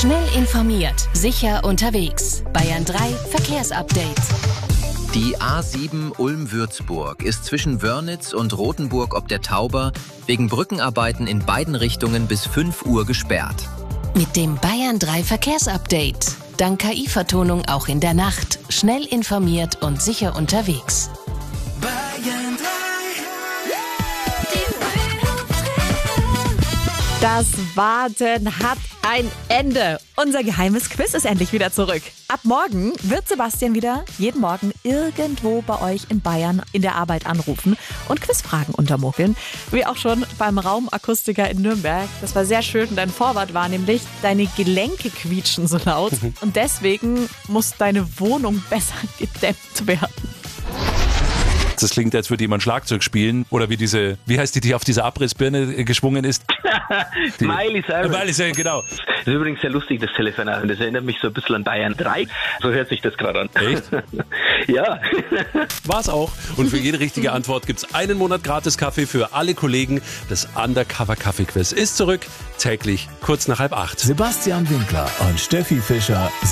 Schnell informiert, sicher unterwegs. Bayern 3 Verkehrsupdate. Die A7 Ulm-Würzburg ist zwischen Wörnitz und Rothenburg ob der Tauber wegen Brückenarbeiten in beiden Richtungen bis 5 Uhr gesperrt. Mit dem Bayern 3 Verkehrsupdate. Dank KI-Vertonung auch in der Nacht. Schnell informiert und sicher unterwegs. Bayern 3. Das Warten hat ein Ende. Unser geheimes Quiz ist endlich wieder zurück. Ab morgen wird Sebastian wieder jeden Morgen irgendwo bei euch in Bayern in der Arbeit anrufen und Quizfragen untermogeln. Wie auch schon beim Raumakustiker in Nürnberg. Das war sehr schön. Dein Vorwort war nämlich, deine Gelenke quietschen so laut. Und deswegen muss deine Wohnung besser gedämmt werden. Das klingt, als würde jemand Schlagzeug spielen. Oder wie heißt die auf dieser Abrissbirne geschwungen ist? Miley Cyrus. Miley Cyrus, genau. Das ist übrigens sehr lustig, das Telefonat. Das erinnert mich so ein bisschen an Bayern 3. So hört sich das gerade an. Echt? Ja. War's auch. Und für jede richtige Antwort gibt's einen Monat gratis Kaffee für alle Kollegen. Das Undercover Kaffee Quiz ist zurück, täglich kurz nach 7:30. Sebastian Winkler und Steffi Fischer